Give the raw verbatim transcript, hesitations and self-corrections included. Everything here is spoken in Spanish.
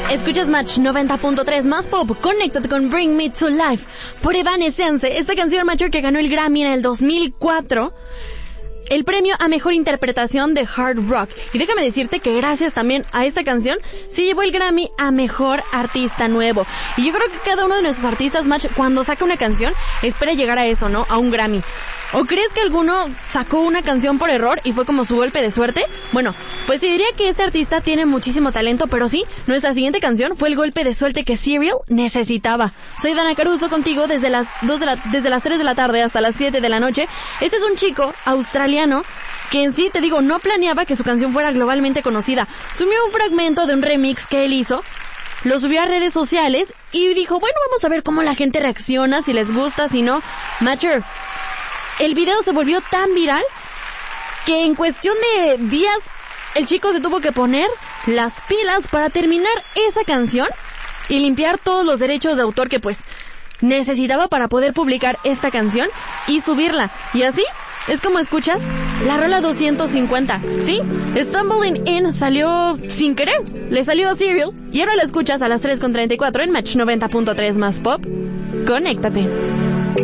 Escuchas Match noventa punto tres más pop. Conéctate con Bring Me to Life por Evanescence. Esta canción, Macho, que ganó el Grammy en el dos mil cuatro. El premio a mejor interpretación de hard rock. Y déjame decirte que gracias también a esta canción se llevó el Grammy a mejor artista nuevo. Y yo creo que cada uno de nuestros artistas, Match, cuando saca una canción, espera llegar a eso, ¿no? A un Grammy. ¿O crees que alguno sacó una canción por error y fue como su golpe de suerte? Bueno, pues te diría que este artista tiene muchísimo talento, pero sí, nuestra siguiente canción fue el golpe de suerte que Serial necesitaba. Soy Dana Caruso contigo desde las dos de la, desde las tres de la tarde hasta las siete de la noche. Este es un chico australiano que en sí, te digo, no planeaba que su canción fuera globalmente conocida. Subió un fragmento de un remix que él hizo, lo subió a redes sociales y dijo, bueno, vamos a ver cómo la gente reacciona, si les gusta, si no. Matcher, el video se volvió tan viral que en cuestión de días el chico se tuvo que poner las pilas para terminar esa canción y limpiar todos los derechos de autor que pues necesitaba para poder publicar esta canción y subirla. Y así es como escuchas la rola doscientos cincuenta, ¿sí? Stumbling In salió sin querer, le salió a Serial y ahora la escuchas a las tres con treinta y cuatro en Match noventa punto tres más pop. Conéctate.